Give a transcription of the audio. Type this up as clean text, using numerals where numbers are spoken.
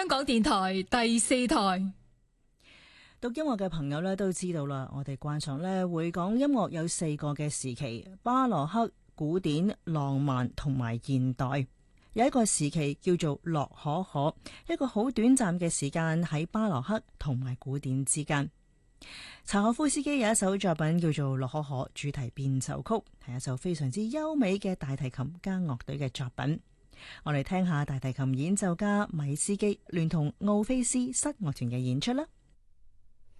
香港電台第4台。 讀音樂嘅朋友咧都知道啦，我哋慣常咧會講音樂有4個嘅時期：巴洛克、古典、浪漫同埋現代。有一個時期叫做洛可可，一個好短暫嘅時間喺巴洛克同埋古典之間。柴可夫斯基有一首作品叫做《洛可可》主題變奏曲，係一首非常之優美嘅大提琴加樂隊嘅作品。我哋聽下大提琴演奏家米斯基聯同奧菲斯室樂團嘅演出啦。